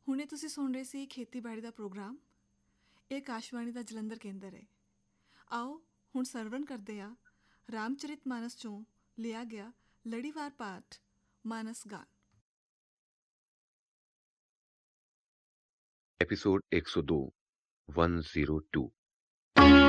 ਹੁਣੇ ਤੁਸੀਂ ਸੁਣ ਰਹੇ ਸੀ ਖੇਤੀਬਾੜੀ ਦਾ ਪ੍ਰੋਗਰਾਮ। ਇਹ ਆਕਾਸ਼ਵਾਣੀ ਦਾ ਜਲੰਧਰ ਕੇਂਦਰ ਹੈ। ਆਓ ਹੁਣ ਸਰਵਣ ਕਰਦੇ ਆ ਰਾਮਚਰਿਤ ਮਾਨਸ ਚੋਂ ਲਿਆ ਗਿਆ ਲੜੀਵਾਰ ਪਾਠ ਮਾਨਸ ਗਾਨ। एपिसोड 102 102